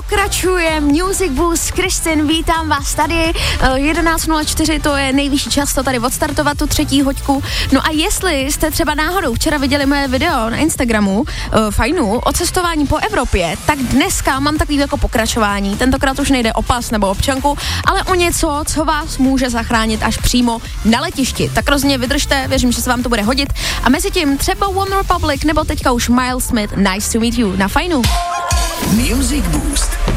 Pokračuje Music Boost, Kristin, vítám vás tady, 11.04, to je nejvyšší čas to tady odstartovat, tu třetí hoďku. No a jestli jste třeba náhodou včera viděli moje video na Instagramu, fajnu, o cestování po Evropě, tak dneska mám takový jako pokračování, tentokrát už nejde o pas nebo občanku, ale o něco, co vás může zachránit až přímo na letišti. Tak rozhodně vydržte, věřím, že se vám to bude hodit. A mezi tím třeba OneRepublic nebo teďka už Miles Smith, Nice to meet you na fajnu. Music Boost.